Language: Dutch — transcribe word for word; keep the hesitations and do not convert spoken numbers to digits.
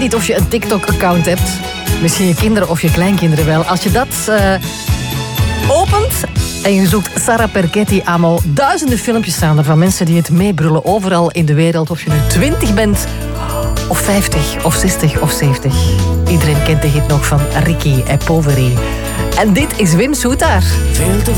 niet of je een TikTok-account hebt. Misschien je kinderen of je kleinkinderen wel. Als je dat uh, opent en je zoekt Sara Perchetti Amo. Duizenden filmpjes staan er van mensen die het meebrullen overal in de wereld. Of je nu twintig bent, of vijftig, of zestig, of zeventig. Iedereen kent de hit nog van Ricky e Poveri. En dit is Wim Soetaar.